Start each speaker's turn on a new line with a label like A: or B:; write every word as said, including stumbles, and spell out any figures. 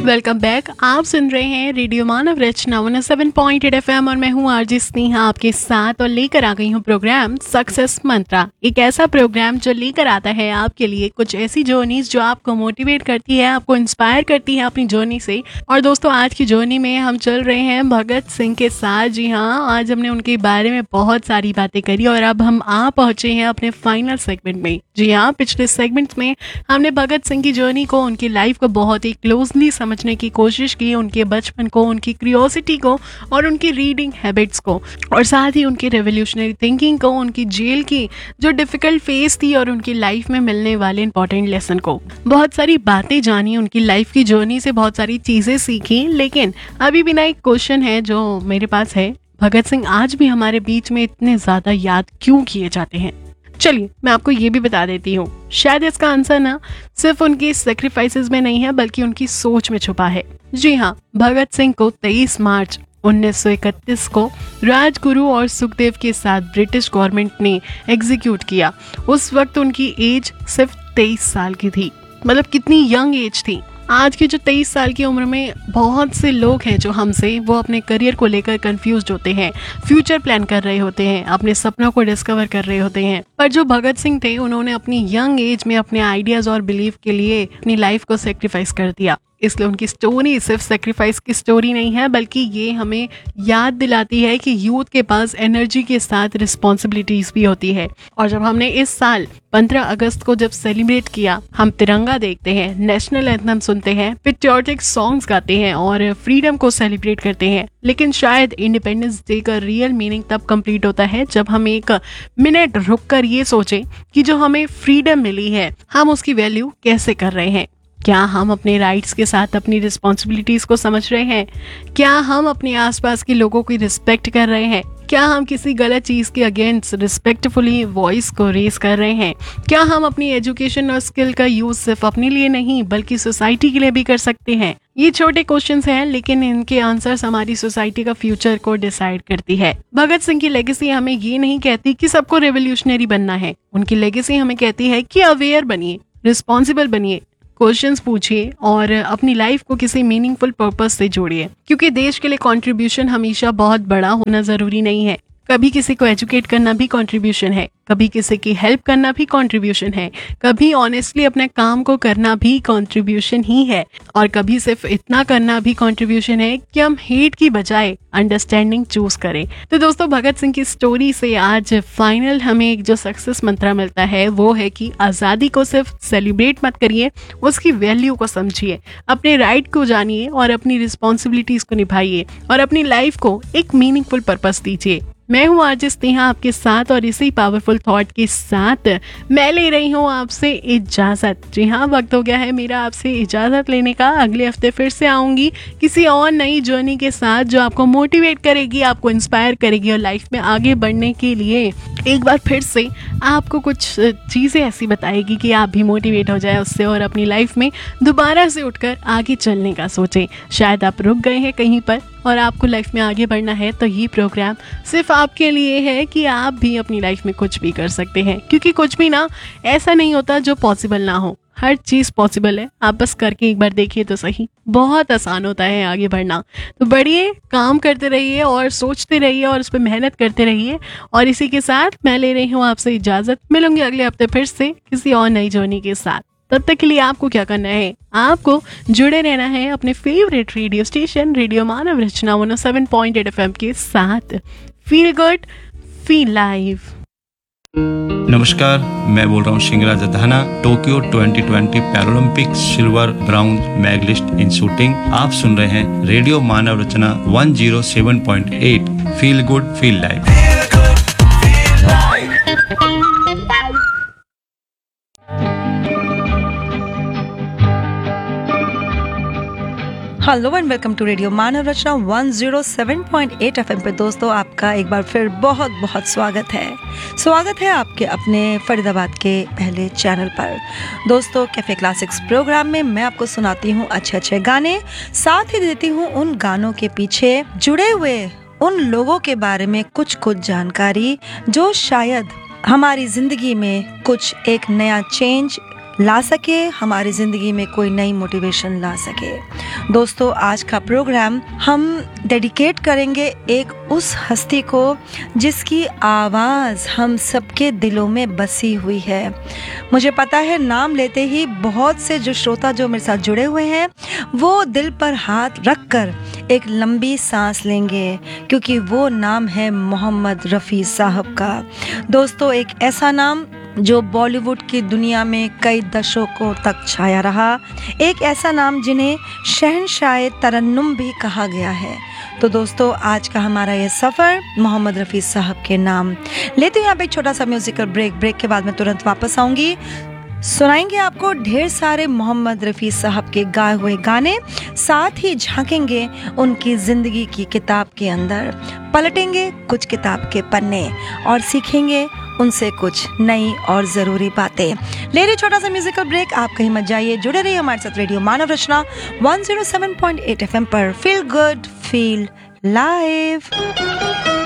A: Welcome back. आप सुन रहे हैं रेडियो मानव रचना one seven point eight F M और मैं हूं आरजी स्नेहा आपके साथ और लेकर आ गई हूं प्रोग्राम सक्सेस मंत्रा। एक ऐसा प्रोग्राम जो लेकर आता है आपके लिए कुछ ऐसी जर्नीज जो आपको मोटिवेट करती है, आपको इंस्पायर करती है अपनी जर्नी से। और दोस्तों, आज की जर्नी में हम चल रहे हैं भगत सिंह के साथ। जी हाँ, आज हमने उनके बारे में बहुत सारी बातें करी और अब हम आ पहुंचे हैं अपने फाइनल सेगमेंट में। जी हाँ, पिछले सेगमेंट में हमने भगत सिंह की जर्नी को, उनकी लाइफ को बहुत ही क्लोजली समझने की कोशिश की, उनके बचपन को, उनकी क्यूरियोसिटी को और उनकी रीडिंग हैबिट्स को, और साथ ही उनकी रेवोल्यूशनरी थिंकिंग को, उनकी जेल की जो डिफिकल्ट फेज थी और उनकी लाइफ में मिलने वाले इंपॉर्टेंट लेसन को। बहुत सारी बातें जानी, उनकी लाइफ की जर्नी से बहुत सारी चीजें सीखी। लेकिन अभी भी ना एक क्वेश्चन है जो मेरे पास है, भगत सिंह आज भी हमारे बीच में इतने ज्यादा याद क्यों किए जाते हैं? चलिए मैं आपको ये भी बता देती हूँ। शायद इसका आंसर ना सिर्फ उनकी सेक्रीफाइसेस में नहीं है बल्कि उनकी सोच में छुपा है। जी हाँ, भगत सिंह को तेईस मार्च उन्नीस सौ इकतीस को राजगुरु और सुखदेव के साथ ब्रिटिश गवर्नमेंट ने एग्जीक्यूट किया। उस वक्त उनकी एज सिर्फ तेईस साल की थी। मतलब कितनी यंग एज थी। आज की जो तेईस साल की उम्र में बहुत से लोग हैं जो हमसे, वो अपने करियर को लेकर कंफ्यूज्ड होते हैं, फ्यूचर प्लान कर रहे होते हैं, अपने सपनों को डिस्कवर कर रहे होते हैं। पर जो भगत सिंह थे, उन्होंने अपनी यंग एज में अपने आइडियाज और बिलीफ के लिए अपनी लाइफ को सेक्रीफाइस कर दिया। इसलिए उनकी स्टोरी सिर्फ सेक्रीफाइस की स्टोरी नहीं है, बल्कि ये हमें याद दिलाती है कि यूथ के पास एनर्जी के साथ रिस्पॉन्सिबिलिटीज भी होती है। और जब हमने इस साल पंद्रह अगस्त को जब सेलिब्रेट किया, हम तिरंगा देखते हैं, नेशनल एंथम सुनते हैं, पेट्रियोटिक सॉन्ग्स गाते हैं और फ्रीडम को सेलिब्रेट करते हैं। लेकिन शायद इंडिपेंडेंस डे का रियल मीनिंग तब कंप्लीट होता है जब हम एक मिनट रुककर ये सोचें कि जो हमें फ्रीडम मिली है, हम उसकी वैल्यू कैसे कर रहे हैं। क्या हम अपने राइट्स के साथ अपनी रिस्पॉन्सिबिलिटीज को समझ रहे हैं? क्या हम अपने आसपास के लोगों की रिस्पेक्ट कर रहे हैं? क्या हम किसी गलत चीज के अगेंस्ट रिस्पेक्टफुली वॉइस को रेज कर रहे हैं? क्या हम अपनी एजुकेशन और स्किल का यूज सिर्फ अपने लिए नहीं बल्कि सोसाइटी के लिए भी कर सकते हैं? ये छोटे क्वेश्चंस हैं, लेकिन इनके आंसर्स हमारी सोसाइटी का फ्यूचर को डिसाइड करती है। भगत सिंह की लेगेसी हमें ये नहीं कहती कि सबको रेवोल्यूशनरी बनना है। उनकी लेगेसी हमें कहती है कि अवेयर बनिए, रिस्पॉन्सिबल बनिए, क्वेश्चंस पूछिए और अपनी लाइफ को किसी मीनिंगफुल पर्पस से जोड़िए। क्योंकि देश के लिए कंट्रीब्यूशन हमेशा बहुत बड़ा होना जरूरी नहीं है। कभी किसी को एजुकेट करना भी कंट्रीब्यूशन है, कभी किसी की हेल्प करना भी कंट्रीब्यूशन है, कभी ऑनेस्टली अपने काम को करना भी कंट्रीब्यूशन ही है, और कभी सिर्फ इतना करना भी कंट्रीब्यूशन है कि हम हेट की बजाय अंडरस्टैंडिंग चूज करें। तो दोस्तों, भगत सिंह की स्टोरी से आज फाइनल हमें एक जो सक्सेस मंत्रा मिलता है वो है कि आज़ादी को सिर्फ सेलिब्रेट मत करिए, उसकी वैल्यू को समझिए, अपने राइट को जानिए और अपनी रिस्पॉन्सिबिलिटीज को निभाइए और अपनी लाइफ को एक मीनिंगफुल पर्पस दीजिए। मैं हूँ आज स्नेहा आपके साथ और इसी पावरफुल थॉट के साथ मैं ले रही हूँ आपसे इजाजत। जी हाँ, वक्त हो गया है मेरा आपसे इजाजत लेने का। अगले हफ्ते फिर से आऊंगी किसी और नई जर्नी के साथ जो आपको मोटिवेट करेगी, आपको इंस्पायर करेगी और लाइफ में आगे बढ़ने के लिए एक बार फिर से आपको कुछ चीजें ऐसी बताएगी कि आप भी मोटिवेट हो जाए उससे और अपनी लाइफ में दोबारा से उठकर आगे चलने का सोचें। शायद आप रुक गए हैं कहीं पर और आपको लाइफ में आगे बढ़ना है, तो ये प्रोग्राम सिर्फ आपके लिए है कि आप भी अपनी लाइफ में कुछ भी कर सकते हैं। क्योंकि कुछ भी ना ऐसा नहीं होता जो पॉसिबल ना हो। हर चीज पॉसिबल है, आप बस करके एक बार देखिए तो सही। बहुत आसान होता है आगे बढ़ना। तो बढ़िए, काम करते रहिए और सोचते रहिए और उस पर मेहनत करते रहिए। और इसी के साथ मैं ले रही हूँ आपसे इजाजत। मिलूंगी अगले हफ्ते फिर से किसी और नई जर्नी के साथ। तब तक के लिए आपको क्या करना है, आपको जुड़े रहना है अपने फेवरेट रेडियो स्टेशन रेडियो मानव रचना one seven point eight F M के साथ। Feel good, feel live.
B: नमस्कार, मैं बोल रहा हूँ शिंगराज दहाना, Tokyo twenty twenty Paralympic silver brown medallist इन शूटिंग। आप सुन रहे हैं radio Manav Rachna one zero seven point eight. Feel good, feel live.
C: Hello and welcome to radio Manav Rachna one zero seven point eight FM पे। दोस्तों, आपका एक बार फिर बहुत बहुत स्वागत है। स्वागत है आपके अपने फरीदाबाद के पहले चैनल पर। दोस्तों, कैफे क्लासिक्स प्रोग्राम में मैं आपको सुनाती हूँ अच्छे अच्छे गाने, साथ ही देती हूँ उन गानों के पीछे जुड़े हुए उन लोगों के बारे में कुछ कुछ जानकारी जो शायद हमारी जिंदगी में कुछ एक नया चेंज ला सके, हमारी ज़िंदगी में कोई नई मोटिवेशन ला सके। दोस्तों, आज का प्रोग्राम हम डेडिकेट करेंगे एक उस हस्ती को जिसकी आवाज़ हम सबके दिलों में बसी हुई है। मुझे पता है नाम लेते ही बहुत से जो श्रोता जो मेरे साथ जुड़े हुए हैं वो दिल पर हाथ रख कर एक लंबी सांस लेंगे, क्योंकि वो नाम है मोहम्मद रफ़ी साहब का। दोस्तों, एक ऐसा नाम जो बॉलीवुड की दुनिया में कई दशकों तक छाया रहा, एक ऐसा नाम जिन्हें शहंशाह तरन्नुम भी कहा गया है। तो दोस्तों, आज का हमारा ये सफ़र मोहम्मद रफ़ी साहब के नाम लेते हैं। यहाँ पे एक छोटा सा म्यूजिकल ब्रेक ब्रेक के बाद मैं तुरंत वापस आऊँगी। सुनाएंगे आपको ढेर सारे मोहम्मद रफ़ी साहब के गाए हुए गाने, साथ ही झांकेंगे उनकी ज़िंदगी की किताब के अंदर, पलटेंगे कुछ किताब के पन्ने और सीखेंगे उनसे कुछ नई और ज़रूरी बातें। ले रही छोटा सा म्यूजिकल ब्रेक, आप कहीं मत जाइए, जुड़े रहिए हमारे साथ रेडियो मानव रचना one zero seven point eight F M पर। Feel good, feel live.